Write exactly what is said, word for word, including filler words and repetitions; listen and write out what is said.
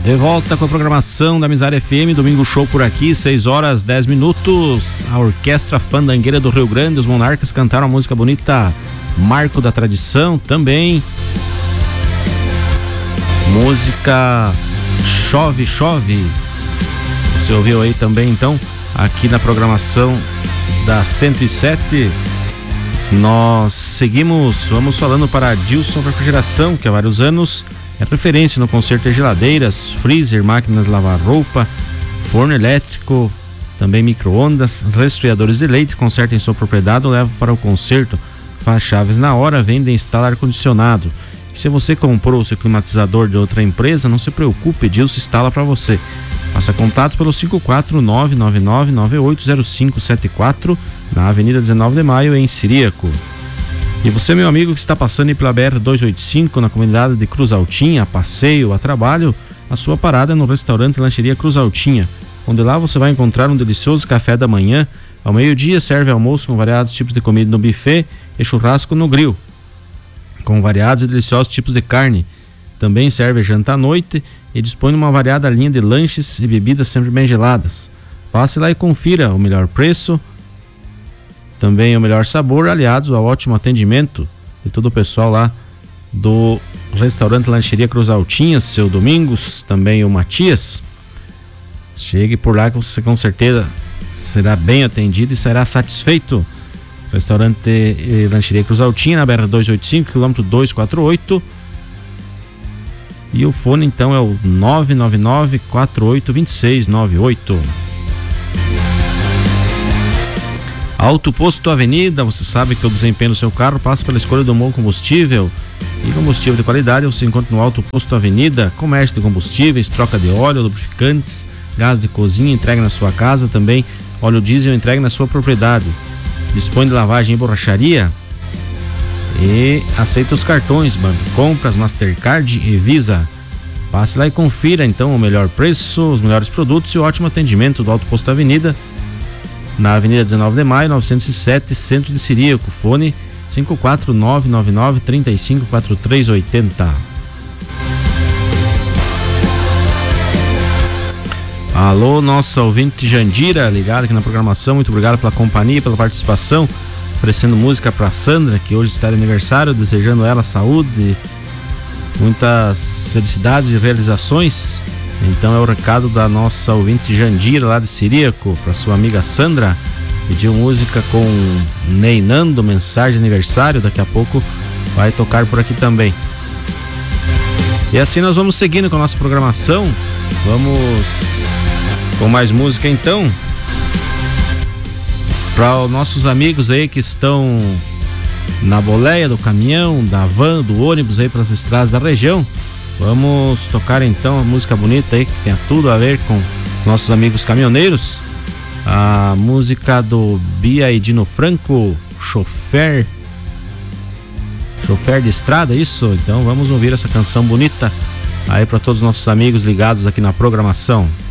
De volta com a programação da Misária F M, domingo show por aqui, seis horas dez minutos. A Orquestra Fandangueira do Rio Grande, os Monarcas cantaram a música bonita Marco da Tradição, também música Chove, Chove. Você ouviu aí também, então, aqui na programação da cento e sete. Nós seguimos, vamos falando para Dilson Refrigeração, que há vários anos é referência no conserto de geladeiras, freezer, máquinas de lavar roupa, forno elétrico, também micro-ondas, resfriadores de leite. Conserta em sua propriedade ou leva para o conserto, faz chaves na hora, vende e instala ar-condicionado. E se você comprou o seu climatizador de outra empresa, não se preocupe, Dilson instala para você. Faça contato pelo cinco quatro nove nove nove nove oito zero cinco sete quatro na Avenida dezenove de Maio, em Ciríaco. E você, meu amigo, que está passando pela B R duzentos e oitenta e cinco, na comunidade de Cruz Altinha, a passeio, a trabalho, a sua parada é no restaurante e lancheria Cruz Altinha, onde lá você vai encontrar um delicioso café da manhã. Ao meio-dia serve almoço com variados tipos de comida no buffet e churrasco no grill, com variados e deliciosos tipos de carne. Também serve janta à noite e dispõe de uma variada linha de lanches e bebidas sempre bem geladas. Passe lá e confira o melhor preço, também o melhor sabor, aliados ao ótimo atendimento de todo o pessoal lá do restaurante Lancheria Cruz Altinha, seu Domingos, também o Matias. Chegue por lá que você com certeza será bem atendido e será satisfeito. Restaurante eh, Lancheria Cruz Altinha, na B R duzentos e oitenta e cinco, quilômetro duzentos e quarenta e oito. E o fone então é o nove nove nove quatro oito dois seis nove oito. Auto Posto Avenida, você sabe que o desempenho do seu carro passa pela escolha de um bom combustível. E combustível de qualidade você encontra no Auto Posto Avenida. Comércio de combustíveis, troca de óleo, lubrificantes, gás de cozinha, entrega na sua casa, também óleo diesel entrega na sua propriedade. Dispõe de lavagem e borracharia e aceita os cartões Banco Compras, Mastercard e Visa. Passe lá e confira então o melhor preço, os melhores produtos e o ótimo atendimento do Auto Posto Avenida, na Avenida dezenove de Maio, novecentos e sete, centro de Ciríaco. Fone cinco quatro nove nove nove três cinco quatro três oito zero. Alô, nossa ouvinte Jandira, ligada aqui na programação. Muito obrigado pela companhia, pela participação, oferecendo música para Sandra, que hoje está de aniversário, desejando ela saúde, muitas felicidades e realizações. Então é o recado da nossa ouvinte Jandira, lá de Ciríaco, para sua amiga Sandra. Pediu música com Ney Nando, mensagem de aniversário, daqui a pouco vai tocar por aqui também. E assim nós vamos seguindo com a nossa programação. Vamos com mais música então, para os nossos amigos aí que estão na boleia do caminhão, da van, do ônibus aí pelas estradas da região. Vamos tocar então a música bonita aí que tem tudo a ver com nossos amigos caminhoneiros. A música do Bia e Dino Franco, chofer, chofer de estrada, isso? Então vamos ouvir essa canção bonita aí para todos os nossos amigos ligados aqui na programação.